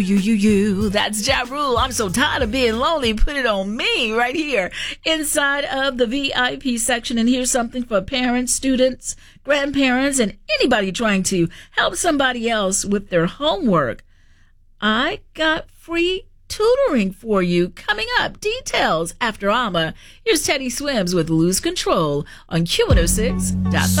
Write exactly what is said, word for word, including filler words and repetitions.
You, you, you. That's Ja Rule. I'm so tired of being lonely. Put it on me right here inside of the V I P section. And here's something for parents, students, grandparents, and anybody trying to help somebody else with their homework. I got free tutoring for you coming up. Details after Alma. Here's Teddy Swims with Lose Control on Q one oh six point five.